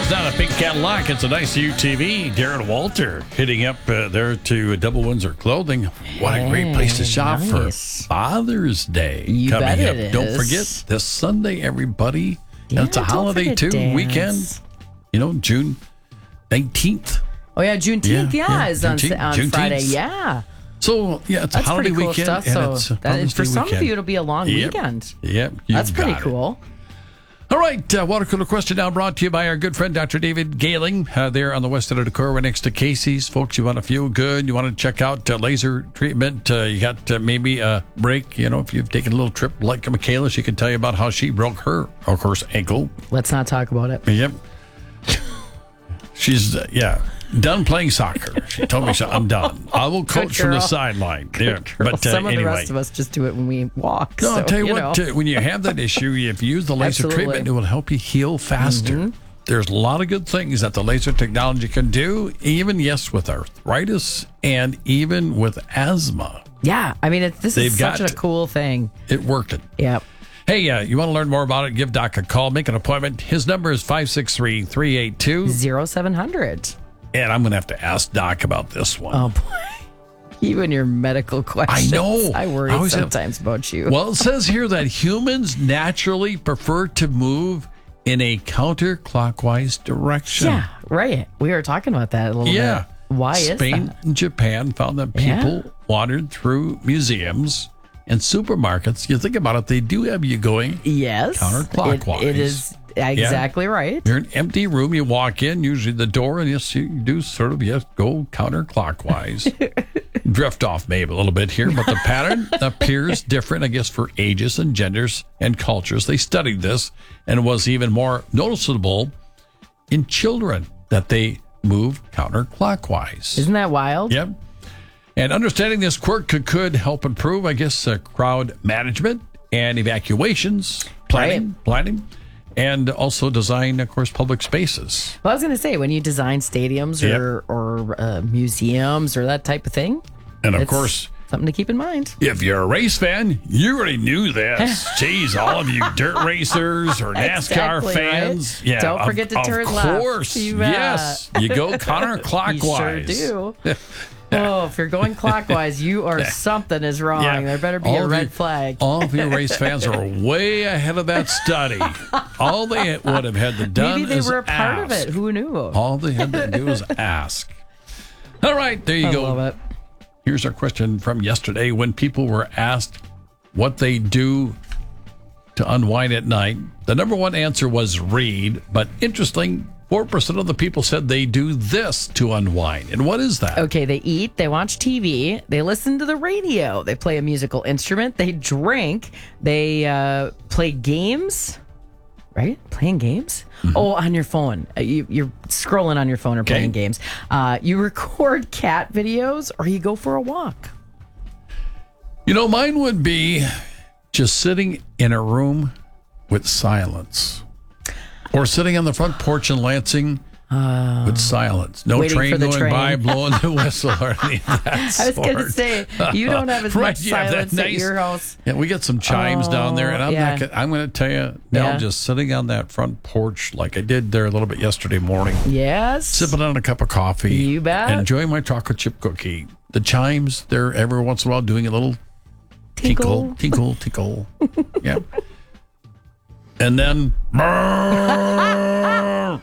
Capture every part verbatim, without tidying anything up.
It's not a pink Cadillac. It's a nice U T V. Darren Walter hitting up uh, there to Double Windsor Clothing. What a great place to shop nice. for Father's Day You coming bet up. it Don't is. forget this Sunday, everybody. Yeah, It's a don't holiday forget too. dance. Weekend. You know, June nineteenth. Oh, yeah, Juneteenth, Yeah, yeah, yeah, is on, Juneteenth- on Juneteenth. Friday. Yeah. So yeah, it's That's a holiday pretty cool weekend, stuff. and So it's a that, Father's for Day some weekend. of you, it'll be a long Yep. weekend. Yep, you That's pretty got it. cool. All right, uh, water cooler question now brought to you by our good friend Doctor David Galing uh, there on the west side of Decorah, right next to Casey's. Folks, you want to feel good, you want to check out uh, laser treatment, uh, you got uh, maybe a break, you know, if you've taken a little trip like Michaela, she can tell you about how she broke her, of course, ankle. Let's not talk about it. Yep. She's, uh, yeah, done playing soccer. She told me, so I'm done. I will coach from the girl. sideline. Yeah, Well, but uh, some of anyway. the rest of us just do it when we walk. No, so, I'll tell you, you what, know. uh, when you have that issue, if you use the laser Absolutely. treatment, it will help you heal faster. Mm-hmm. There's a lot of good things that the laser technology can do, even, yes, with arthritis and even with asthma. Yeah, I mean, it, this They've is such got- a cool thing. It working. Yeah. Hey, uh, you want to learn more about it? Give Doc a call. Make an appointment. His number is five six three, three eight two. Zero seven hundred. And I'm going to have to ask Doc about this one. Oh, boy. You and your medical questions. I know. I worry I always have- sometimes about you. Well, it says here that humans naturally prefer to move in a counterclockwise direction. Yeah, right. We were talking about that a little Yeah. bit. Why is Spain that? and Japan found that Yeah. people wandered through museums and supermarkets. You think about it, they do have you going. Yes. Counterclockwise. It, it is exactly right. You're in an empty room, you walk in, usually the door, and yes, you do sort of, yes, go counterclockwise. Drift off maybe a little bit here, but the pattern appears different, I guess, for ages and genders and cultures. They studied this, and it was even more noticeable in children that they move counterclockwise. Isn't that wild? Yep. And understanding this quirk could, could help improve, I guess, uh, crowd management and evacuations, planning, planning, and also design, of course, public spaces. Well, I was going to say, when you design stadiums Yep. or, or uh, museums or that type of thing, And of it's course, something to keep in mind. if you're a race fan, you already knew this. Jeez, all of you dirt racers or NASCAR Exactly, fans. right? Yeah, Don't of- forget to of turn left. course. You bet. Yes. You go counterclockwise. You sure do. Oh, if you're going clockwise, you are something is wrong. Yeah. There better be All a of red you- flag. All of you race fans are way ahead of that study. All they would have had to done Maybe they is were a part of ask. it. Who knew? All they had to do is ask. All right, there you I go. love it. Here's our question from yesterday. When people were asked what they do to unwind at night, the number one answer was read. But interesting, four percent of the people said they do this to unwind. And what is that? Okay, they eat, they watch T V, they listen to the radio, they play a musical instrument, they drink, they uh, play games, right? Playing games? Mm-hmm. Oh, on your phone. Uh, you, you're scrolling on your phone or playing Okay. games. Uh, you record cat videos or you go for a walk. You know, mine would be just sitting in a room with silence. Or sitting on the front porch in Lansing with silence. No waiting train for the going train. by, blowing the whistle or any of that I was going to sort. say, you don't have as Right, much yeah, that silence at nice- your house. Yeah, we get some chimes down there, and I'm yeah. not. Gonna, I'm going to tell you now. Yeah. Just sitting on that front porch, like I did there a little bit yesterday morning, Yes. sipping on a cup of coffee. You bet. Enjoying my chocolate chip cookie. The chimes, they're every once in a while doing a little tinkle, tinkle, tinkle. Yeah. And then, brrr,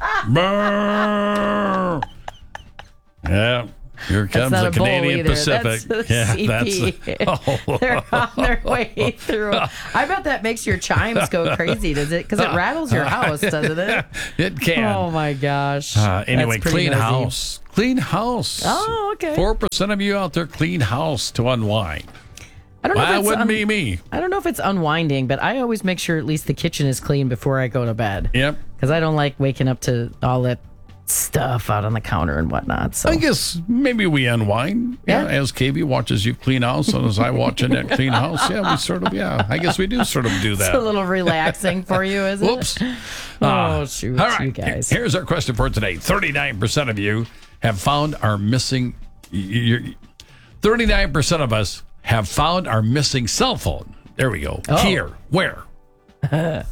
brrr. Yeah. Here comes not the a bowl Canadian either. Pacific. That's a yeah, C P. that's oh. They're on their way through. I bet that makes your chimes go crazy, does it? Because it rattles your house, doesn't it? It can. Oh my gosh. Uh, anyway, That's pretty clean nosy. house. Clean house. Oh, okay. Four percent of you out there clean house to unwind. I don't know Well, if that it's wouldn't un- be me. I don't know if it's unwinding, but I always make sure at least the kitchen is clean before I go to bed. Yep. Because I don't like waking up to all that stuff out on the counter and whatnot. So I guess maybe we unwind. Yeah. Yeah. As K B watches you clean house, and as I watch in that clean house, yeah, we sort of, yeah, I guess we do sort of do it's a that. little relaxing for you, isn't Whoops. it? Uh, Oh, shoot, all right. you guys. Here's our question for today. thirty-nine percent of you have found our missing, you're, thirty-nine percent of us have found our missing cell phone. There we go. Oh. Here. Where?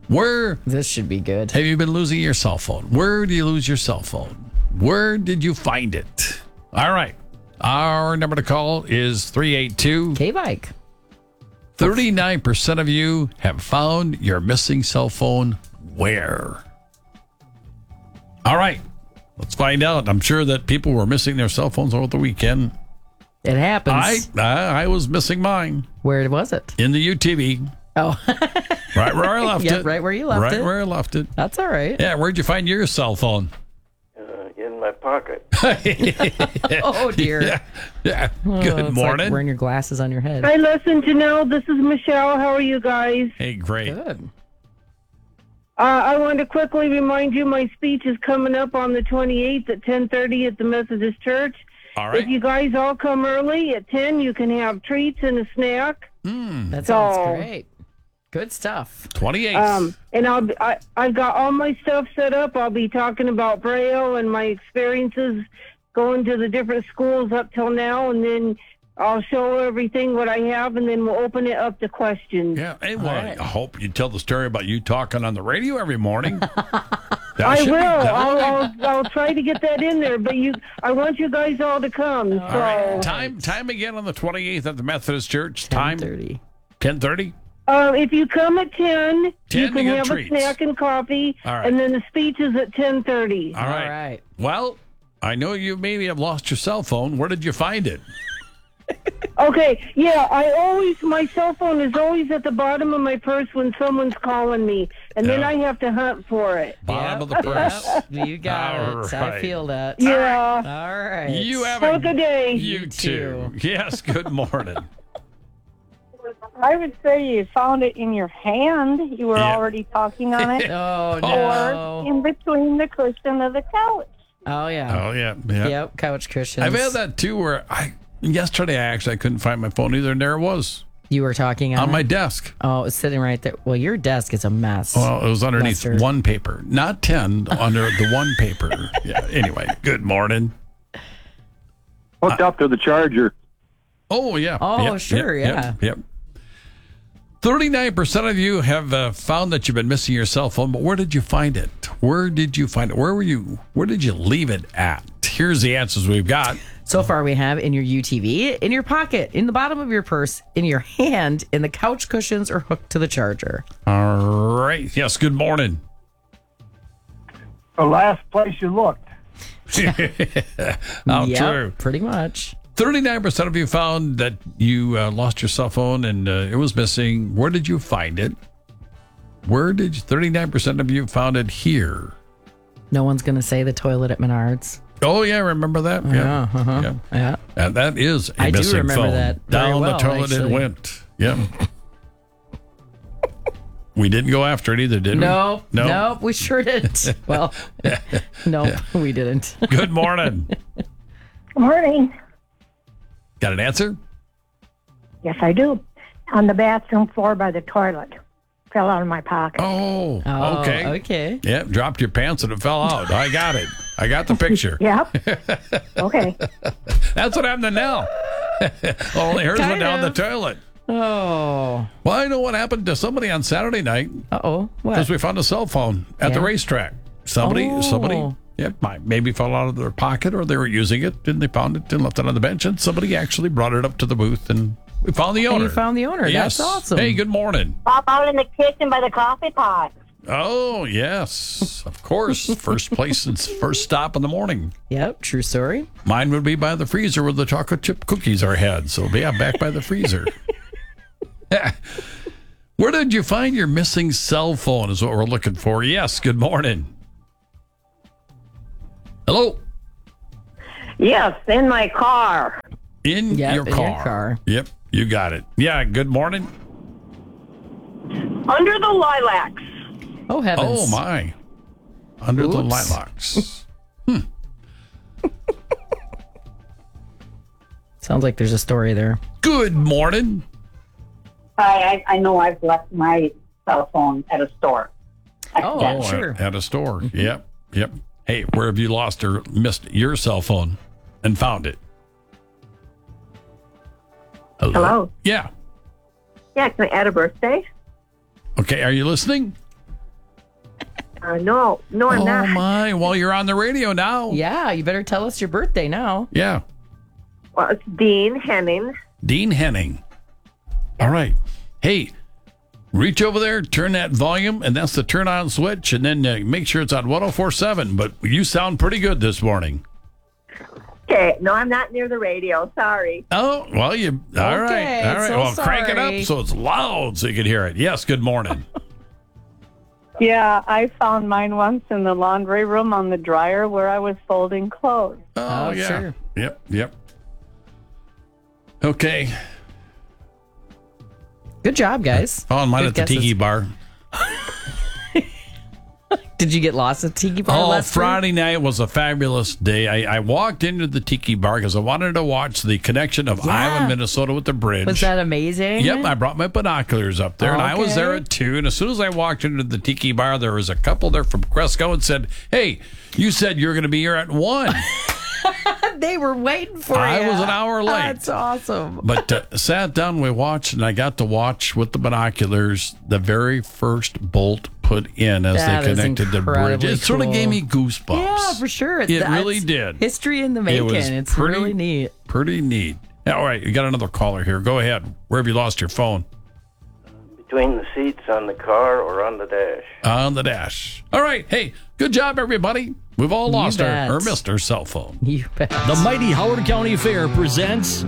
Where This should be good. have you been losing your cell phone? Where do you lose your cell phone? Where did you find it? All right. Our number to call is three eight two, K-Bike. thirty-nine percent of you have found your missing cell phone where? All right. Let's find out. I'm sure that people were missing their cell phones over the weekend. It happens. I I, I was missing mine Where was it? in the U T V, Oh, right where I left yeah, it. right where you left right it. where I left it. That's all right. Yeah, where'd you find your cell phone? Uh, in my pocket. Oh, dear. Yeah. yeah. Oh, Good it's morning. Like wearing your glasses on your head. Hi, listen to know. This is Michelle. How are you guys? Hey, great. Good. Uh, I want to quickly remind you my speech is coming up on the twenty-eighth at ten thirty at the Methodist Church. All right. If you guys all come early at ten, you can have treats and a snack. That So- sounds great. Good stuff. twenty-eight. Um, and I'll be, I, I've got all my stuff set up. I'll be talking about Braille and my experiences going to the different schools up till now, and then I'll show everything what I have, and then we'll open it up to questions. yeah. Hey, well, right. I hope you tell the story about you talking on the radio every morning. That I should be- will. that I'll, would be- I'll, I'll try to get that in there, but you, I want you guys all to come. So, All right. Time time again on the twenty-eighth at the Methodist Church. Time ten thirty. ten thirty. uh, if you come at ten, ten, you you can get have treats. a snack and coffee, All right. and then the speech is at ten thirty. All right. All right. Well, I know you maybe have lost your cell phone. Where did you find it? Okay, yeah, I always, my cell phone is always at the bottom of my purse when someone's calling me, and then Yeah. I have to hunt for it. Bottom Yep, of the purse. yep, you got All it. right. I feel that. Yeah. All right. You have Have a good day. You You too. too. Yes. Good morning. I would say you found it in your hand. You were Yeah. already talking on it. Oh, Or no. in between the cushion of the couch. Oh, yeah. Oh yeah. Yeah. Yep, couch cushions. I've had that too. Where I yesterday I actually I couldn't find my phone either, and there it was You were talking on, on my it? desk. Oh, it was sitting right there. Well, your desk is a mess. Well, it was underneath Lester. one paper, not ten, under the one paper. Yeah. Anyway, good morning. Hooked up to the charger. Oh yeah. Oh, Yep, sure, yep, yeah. Yep. yep. Thirty-nine percent of you have uh, found that you've been missing your cell phone, but where did you find it? Where did you find it? Where were you? Where did you leave it at? Here's the answers we've got. So far, we have in your U T V, in your pocket, in the bottom of your purse, in your hand, in the couch cushions, or hooked to the charger. All right. Yes. Good morning. The last place you looked. How Yep, true. pretty much. thirty-nine percent of you found that you uh, lost your cell phone and uh, it was missing. Where did you find it? Where did you, thirty-nine percent of you found it here? No one's going to say the toilet at Menards. Oh, yeah. Remember that? Yeah, uh-huh. Yeah. Yeah. And that is a I do missing remember phone. that very Down well, the toilet actually. it went. Yeah. We didn't go after it either, did No, we? no, we sure didn't. Well, no, we didn't. Good morning. Good morning. Got an answer? Yes, I do. On the bathroom floor by the toilet. Fell out of my pocket. Oh, Oh, okay. okay. Yeah, dropped your pants and it fell out. I got it. I got the picture. Yep. Okay. That's what happened to Nell. Only hers went Kind down the of. toilet. Oh, Well, I know what happened to somebody on Saturday night uh-oh. What? because we found a cell phone at the Yeah. racetrack. Somebody, Oh. somebody, yeah, might- maybe fell out of their pocket or they were using it and they found it and left it on the bench. And somebody actually brought it up to the booth and we found the owner. And you found the owner. Yes. That's awesome. Hey, good morning. Pop out in the kitchen by the coffee pot. Oh, yes, of course. First place and first stop in the morning. Yep, true story. Mine would be by the freezer where the chocolate chip cookies are had. So, yeah, back by the freezer. Where did you find your missing cell phone is what we're looking for. Yes, good morning. Hello. Yes, in my car. In, Yep, your, in car. your car. Yep, you got it. Yeah, good morning. Under the lilacs. Oh, heavens. Oh, my. Under the Oops. lilacs. Sounds like there's a story there. Good morning. I, I know I've left my cell phone at a store. Oh, Oh, sure. at, at a store. Yep, yep. Hey, where have you lost or missed your cell phone and found it? Hello? Hello? Yeah. Yeah, can I add a birthday? Okay, are you listening? Uh, no, no, I'm oh, not. my. Well, you're on the radio now. Yeah, you better tell us your birthday now. Yeah. Well, it's Dean Henning. Dean Henning. All right. Hey, reach over there, turn that volume, and that's the turn on switch, and then uh, make sure it's on one oh four point seven. But you sound pretty good this morning. Okay, no, I'm not near the radio. Sorry. Oh, well, you. All right. Okay, All right. so well, crank it sorry. up so it's loud so you can hear it. Yes, good morning. Yeah, I found mine once in the laundry room on the dryer where I was folding clothes. Oh, Oh, yeah. sure. Yep, yep. Okay. Good job, guys. Found mine Good at the guesses. Tiki Bar. Did you get lost at Tiki Bar Oh, last week? Friday night was a fabulous day. I, I walked into the Tiki Bar because I wanted to watch the connection of Yeah. Iowa, Minnesota with the bridge. Was that amazing? Yep, I brought my binoculars up there, and I was there Okay. at two. And as soon as I walked into the Tiki Bar, there was a couple there from Cresco and said, "Hey, you said you were going to be here at one." They were waiting for you. I was an hour late. That's awesome. But uh, sat down, we watched, and I got to watch with the binoculars the very first bolt put in as That they is connected the bridge. incredibly It sort of cool. gave me goosebumps. Yeah, for sure. It That's really did. History in the It making. was It's pretty- really neat. Pretty neat. All right, you got another caller here. Go ahead. Where have you lost your phone? Between the seats on the car or on the dash. On the dash. All right. Hey, good job, everybody. We've all You lost our bet. or missed our cell phone. You bet. The mighty Howard County Fair presents